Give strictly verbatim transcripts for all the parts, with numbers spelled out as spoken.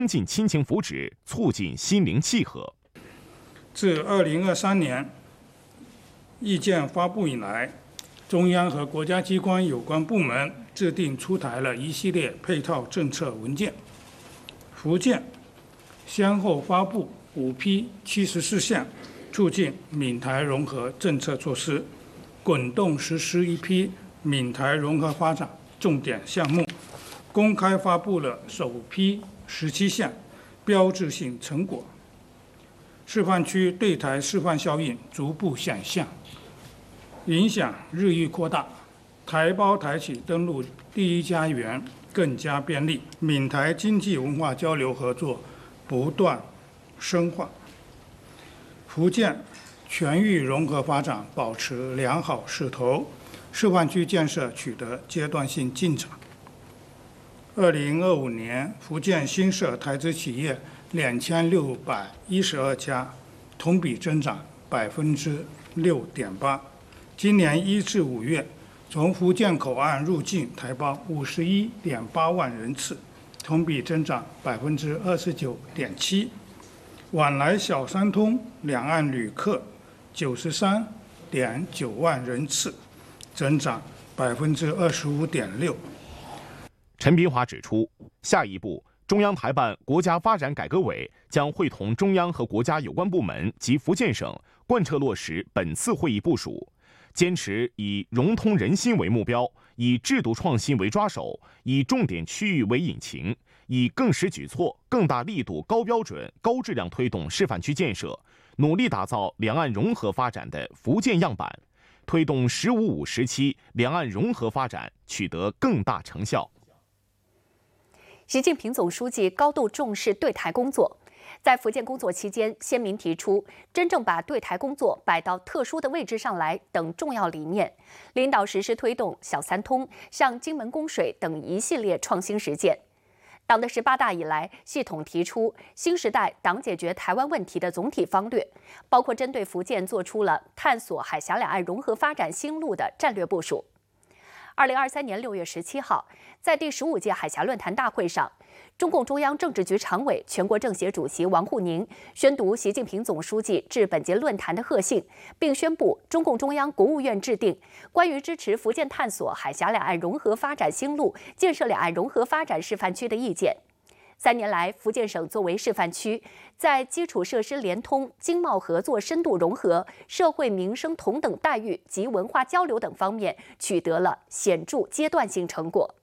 增进亲情福祉，促进心灵契合。 自二零二三年意见发布以来，中央和国家机关有关部门制定出台了一系列配套政策文件。福建先后发布五批七十四项促进闽台融合政策措施，滚动实施一批闽台融合发展重点项目，公开发布了首批十七项标志性成果。示范区对台示范效应逐步显现，影响日益扩大，台胞台企登陆第一家园更加便利，闽台经济文化交流合作不断深化，福建全域融合发展保持良好势头，示范区建设取得阶段性进展。二零二五年，福建新设台资企业两千六百一十二家，同比增长百分之六点八。今年一至五月，从福建口岸入境台胞五十一点八万人次，同比增长百分之二十九点七。往来小三通两岸旅客九十三点九万人次，增长百分之二十五点六。 陈斌华指出，下一步，中央台办国家发展改革委将会同中央和国家有关部门及福建省贯彻落实本次会议部署，坚持以融通人心为目标，以制度创新为抓手，以重点区域为引擎，以更实举措、更大力度、高标准、高质量推动示范区建设，努力打造两岸融合发展的福建样板，推动“十五五”时期两岸融合发展取得更大成效。 习近平总书记高度重视对台工作，在福建工作期间，鲜明提出真正把对台工作摆到特殊的位置上来等重要理念，领导实施推动小三通、向金门供水等一系列创新实践。党的十八大以来，系统提出新时代党解决台湾问题的总体方略，包括针对福建做出了探索海峡两岸融合发展新路的战略部署。二零二三年六月十七号，在第十五届海峡论坛大会上，中共中央政治局常委、全国政协主席王沪宁宣读习近平总书记致本届论坛的贺信，并宣布中共中央、国务院制定关于支持福建探索海峡两岸融合发展新路、建设两岸融合发展示范区的意见。三年来，福建省作为示范区，在基础设施联通、经贸合作深度融合、社会民生同等待遇及文化交流等方面取得了显著阶段性成果。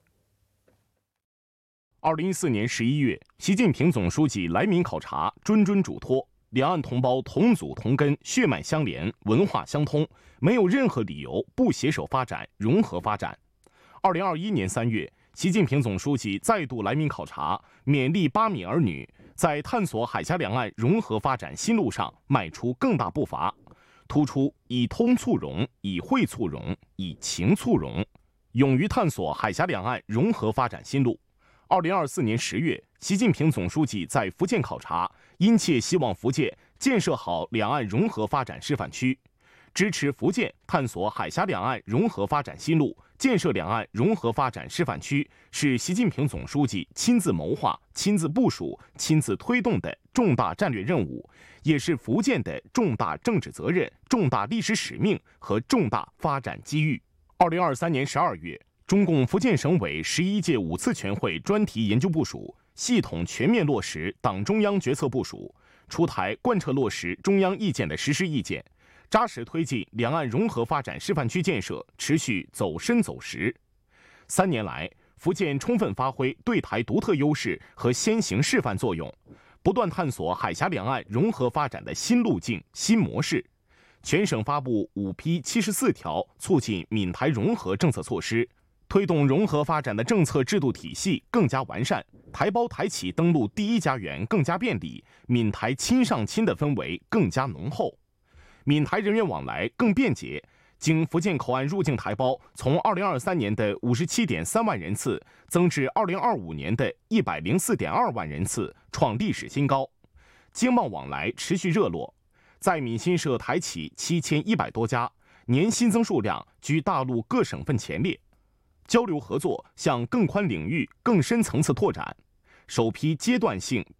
二零一四年十一月，习近平总书记来闽考察，谆谆嘱托，两岸同胞同祖同根、血脉相连、文化相通，没有任何理由不携手发展、融合发展。二零二一年三月，习近平总书记再度来闽考察，勉励巴闽儿女在探索海峡两岸融合发展新路上迈出更大步伐，突出以通促融、以惠促融、以情促融，勇于探索海峡两岸融合发展新路。二零二四年十月，习近平总书记在福建考察，殷切希望福建建设好两岸融合发展示范区，支持福建探索海峡两岸融合发展新路，建设两岸融合发展示范区，是习近平总书记亲自谋划、亲自部署、亲自推动的重大战略任务，也是福建的重大政治责任、重大历史使命和重大发展机遇。二零二三年十二月，中共福建省委十一届五次全会专题研究部署，系统全面落实党中央决策部署，出台贯彻落实中央意见的实施意见，扎实推进两岸融合发展示范区建设，持续走深走实。三年来，福建充分发挥对台独特优势和先行示范作用，不断探索海峡两岸融合发展的新路径、新模式。全省发布五批七十四条促进闽台融合政策措施，推动融合发展的政策制度体系更加完善，台胞台企登陆第一家园更加便利，闽台亲上亲的氛围更加浓厚，闽台人员往来更便捷。经福建口岸入境台胞从二零二三年的五十七点三万人次增至二零二五年的一百零四点二万人次，创历史新高。经贸往来持续热络，在闽新设台企七千一百多家，年新增数量居大陆各省份前列。交流合作向更宽领域、更深层次拓展， 首批阶段性